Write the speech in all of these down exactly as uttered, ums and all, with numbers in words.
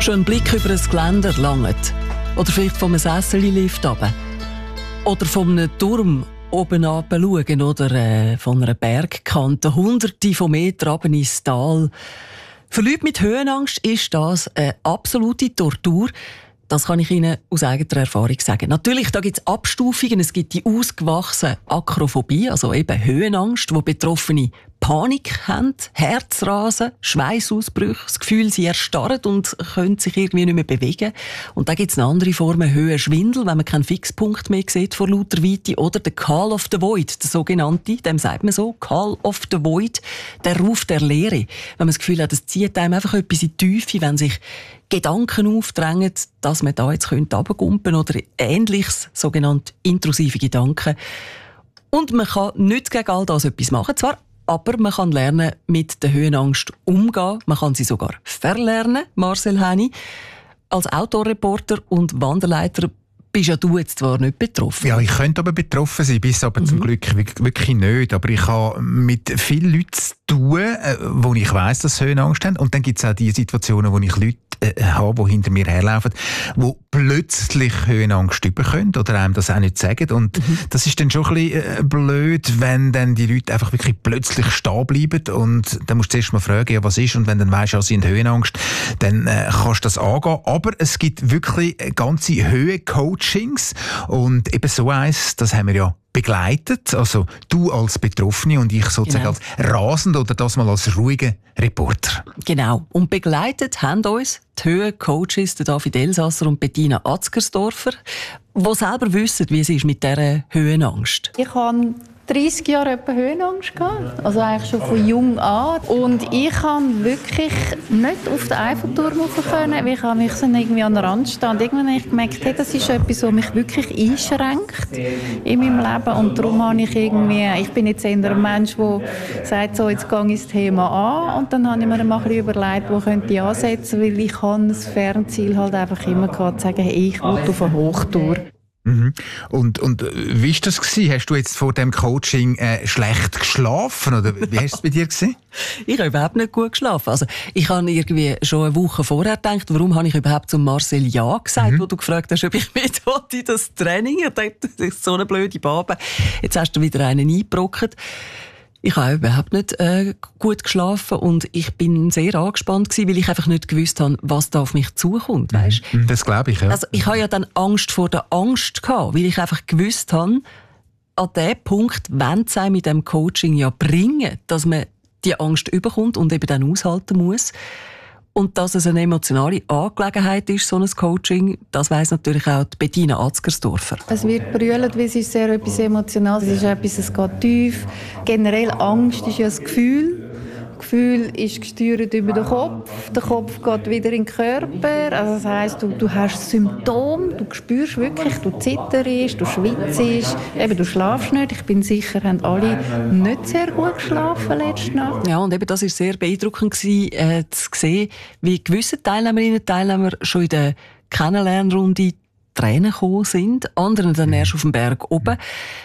Schon ein Blick über ein Geländer langt. Oder vielleicht von einem Sessellift runter. Oder von einem Turm oben runter schauen. Oder äh, von einer Bergkante hunderte von Metern runter ins Tal. Für Leute mit Höhenangst ist das eine absolute Tortur. Das kann ich Ihnen aus eigener Erfahrung sagen. Natürlich, da gibt es Abstufungen. Es gibt die ausgewachsene Akrophobie, also eben Höhenangst, wo Betroffene Panik haben, Herzrasen, Schweißausbrüche, das Gefühl, sie erstarren und können sich irgendwie nicht mehr bewegen. Und dann gibt es eine andere Form, Höhenschwindel, wenn man keinen Fixpunkt mehr sieht vor lauter Weite. Oder der Call of the Void, der sogenannte, dem sagt man so, Call of the Void, der Ruf der Leere. Wenn man das Gefühl hat, es zieht einem einfach etwas in die Tiefe, wenn sich Gedanken aufdrängen, dass man da jetzt runtergumpen könnte oder ähnliches, sogenannte intrusive Gedanken. Und man kann nicht gegen all das etwas machen, zwar, aber man kann lernen, mit der Höhenangst umgehen. Man kann sie sogar verlernen, Marcel Henny. Als Outdoor-Reporter und Wanderleiter bist ja du jetzt zwar nicht betroffen. Ja, ich könnte aber betroffen sein, bis aber mhm. zum Glück wirklich nicht. Aber ich habe mit vielen Leuten zu tun, wo ich weiss, dass sie Höhenangst haben. Und dann gibt es auch die Situationen, wo ich Leute äh, habe, die hinter mir herlaufen, die plötzlich Höhenangst bekommen oder einem das auch nicht sagen. Und mhm. das ist dann schon ein bisschen äh, blöd, wenn dann die Leute einfach wirklich plötzlich stehen bleiben. Und dann musst du zuerst mal fragen, ja, was ist. Und wenn dann weisst, ja, sie haben Höhenangst, dann äh, kannst du das angehen. Aber es gibt wirklich ganze Höhencoachings. Und eben so eins, das haben wir ja begleitet, also du als Betroffene und ich sozusagen genau. als rasend oder das mal als ruhiger Reporter. Genau. Und begleitet haben uns die Höhencoaches David Elsasser und Bettina Atzgersdorfer, die selber wissen, wie es ist mit dieser Höhenangst. Ich habe dreissig Jahre etwa Höhenangst gehabt, also eigentlich schon von jung an. Und ich kann wirklich nicht auf den Eiffelturm rauf können, weil ich mich irgendwie an den Rand stand. Irgendwann habe ich gemerkt, hey, das ist etwas, was mich wirklich einschränkt in meinem Leben. Und darum habe ich irgendwie, ich bin jetzt eher ein Mensch, der sagt, so, jetzt gehe ich das Thema an. Und dann habe ich mir mal ein bisschen überlegt, wo könnte ich ansetzen, weil ich habe das Fernziel halt einfach immer gehabt, zu sagen, hey, ich will auf eine Hochtour. Mhm. Und, und wie war das gewesen? Hast du jetzt vor dem Coaching äh, schlecht geschlafen? Oder wie hast du es bei dir gesehen? Ich habe überhaupt nicht gut geschlafen. Also, ich habe irgendwie schon eine Woche vorher gedacht, warum habe ich überhaupt zu Marcel Ja gesagt, mhm. wo du gefragt hast, ob ich mit in das Training. Ich dachte, das ist so eine blöde Babe. Jetzt hast du wieder einen eingebrockt. Ich habe überhaupt nicht äh, gut geschlafen und ich bin sehr angespannt gewesen, weil ich einfach nicht gewusst habe, was da auf mich zukommt, weißt? Das glaube ich, ja. Also ich habe ja dann Angst vor der Angst gehabt, weil ich einfach gewusst habe, an dem Punkt wollen sie mit dem Coaching ja bringen, dass man die Angst überkommt und eben dann aushalten muss. Und dass es eine emotionale Angelegenheit ist, so ein Coaching, das weiss natürlich auch die Bettina Atzgersdorfer. Es wird brüllt, weil es ist sehr etwas Emotionales, es ist etwas, es geht tief. Generell Angst ist ja ein Gefühl. Das Gefühl ist gesteuert über den Kopf. Der Kopf geht wieder in den Körper. Also das heisst, du, du hast Symptome, du spürst wirklich, du zitterst, du schwitzt, eben, du schlafst nicht. Ich bin sicher, haben alle nicht sehr gut geschlafen letzte Nacht. Ja, und eben das war sehr beeindruckend gewesen, äh, zu sehen, wie gewisse Teilnehmerinnen und Teilnehmer schon in der Kennenlernrunde Tränen gekommen sind, andere dann erst auf dem Berg oben.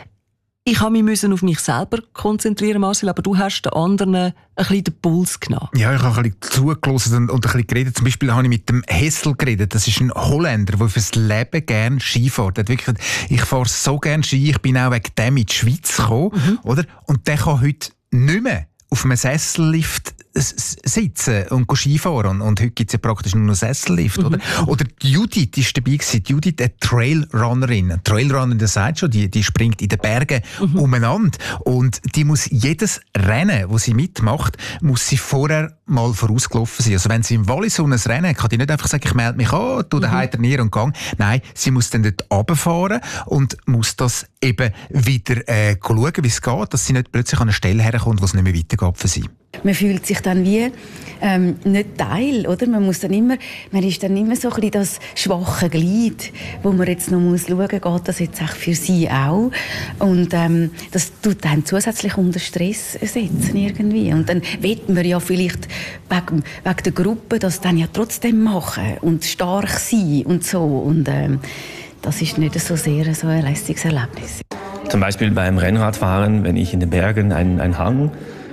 Ich habe mich auf mich selber konzentrieren, Marcel, aber du hast den anderen ein bisschen den Puls genommen. Ja, ich habe ein bisschen zugelassen und, und ein bisschen geredet. Zum Beispiel habe ich mit dem Hessel geredet. Das ist ein Holländer, der fürs Leben gerne Ski fährt. Er hat wirklich gesagt, ich fahre so gerne Ski, ich bin auch wegen dem in die Schweiz gekommen. Mhm. Oder? Und der kann heute nicht mehr auf einem Sessellift sitzen und Skifahren. Und heute gibt es ja praktisch nur noch Sessellift, mhm. oder? Oder die Judith ist dabei gewesen. Die Judith, eine Trailrunnerin. Eine Trailrunnerin, das sagt schon, die, die springt in den Bergen mhm. umeinander. Und die muss jedes Rennen, das sie mitmacht, muss sie vorher mal vorausgelaufen sein. Also wenn sie im Wallis so ein Rennen hat, kann die nicht einfach sagen, ich melde mich an, tu den mhm. trainieren und gang. Nein, sie muss dann dort runterfahren und muss das eben wieder äh, schauen, wie es geht, dass sie nicht plötzlich an eine Stelle herkommt, wo es nicht mehr weitergeht für sie. Man fühlt sich dann wie ähm, nicht Teil, oder? Man muss dann immer, man ist dann immer so ein bisschen das schwache Glied, wo man jetzt noch muss schauen, geht das jetzt auch für sie auch? Und ähm, das tut dann zusätzlich unter Stress setzen irgendwie. Und dann will man ja vielleicht wegen, wegen der Gruppe das dann ja trotzdem machen und stark sein und so. Und ähm, das ist nicht so sehr so ein lässiges Erlebnis. Zum Beispiel beim Rennradfahren, wenn ich in den Bergen einen, einen Hang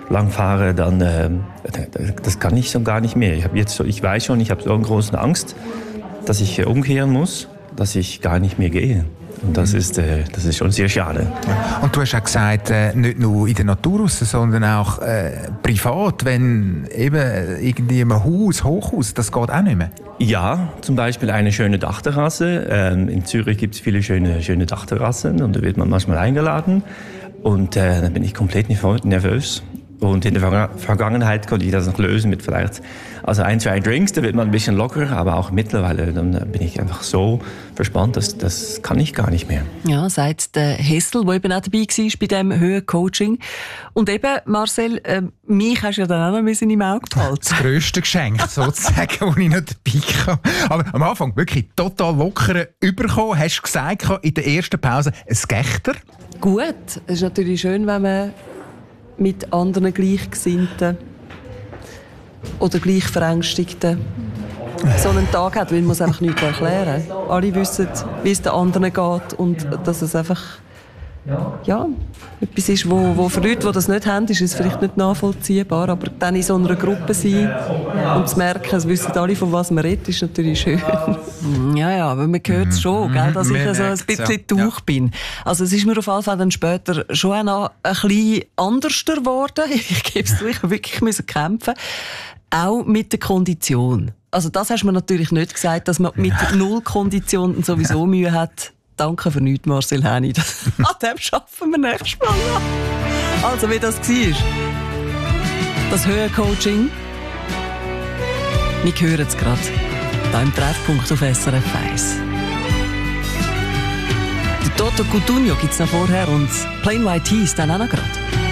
lang fahre, dann äh, das kann ich so gar nicht mehr. Ich, hab jetzt so, ich weiß schon, ich habe so eine große Angst, dass ich äh, umkehren muss, dass ich gar nicht mehr gehe. Und das ist, äh, das ist schon sehr schade. Und du hast auch gesagt, äh, nicht nur in der Natur raus, sondern auch äh, privat, wenn eben irgendwie im Haus, Hochhaus, das geht auch nicht mehr. Ja, zum Beispiel eine schöne Dachterrasse. Ähm, in Zürich gibt es viele schöne, schöne Dachterrassen und da wird man manchmal eingeladen. Und äh, dann bin ich komplett nervös. Und in der Ver- Vergangenheit konnte ich das noch lösen mit vielleicht also ein, zwei Drinks, da wird man ein bisschen lockerer, aber auch mittlerweile dann bin ich einfach so verspannt, dass das kann ich gar nicht mehr. Ja, sagt der Hessel, der eben auch dabei war bei diesem Höhencoaching. Und eben, Marcel, äh, mich hast du ja dann auch noch ein bisschen im Auge behalten. Das grösste Geschenk, sozusagen, das ich noch dabei kam. Aber am Anfang wirklich total locker überkommen, hast du gesagt, in der ersten Pause ein Gechter. Gut, es ist natürlich schön, wenn man mit anderen Gleichgesinnten oder Gleichverängstigten so einen Tag hat, weil man es einfach nicht erklären kann. Alle wissen, wie es den anderen geht und dass es einfach ja, etwas ist, wo, wo für Leute, die das nicht haben, ist es vielleicht nicht nachvollziehbar, aber dann in so einer Gruppe sein und zu merken, es wissen alle, von was man redet, ist natürlich schön. Ja, ja, aber man hört es schon, gell, dass ich so ein bisschen durch bin. Also es ist mir auf jeden Fall dann später schon auch noch ein bisschen anders geworden. Ich gebe es zu, ich musste wirklich kämpfen. Auch mit der Kondition. Also das hast du mir natürlich nicht gesagt, dass man mit null Kondition sowieso Mühe hat. Danke für nichts, Marcel Häni. An dem schaffen wir nächstes Mal. Also, wie das war. Das Höhencoaching. Wir hören es gerade. Hier im Treffpunkt auf S R F eins. Der Toto Cutugno gibt es noch vorher und Plain White Tees dann auch noch gerade.